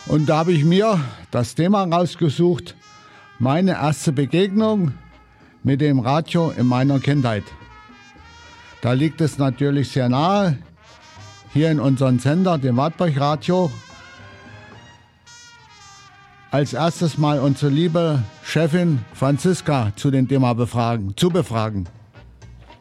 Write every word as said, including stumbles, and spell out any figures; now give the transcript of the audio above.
Und da habe ich mir das Thema rausgesucht, meine erste Begegnung mit dem Radio in meiner Kindheit. Da liegt es natürlich sehr nahe, hier in unserem Sender, dem Wartburg Radio, als erstes mal unsere liebe Chefin Franziska zu dem Thema befragen, zu befragen.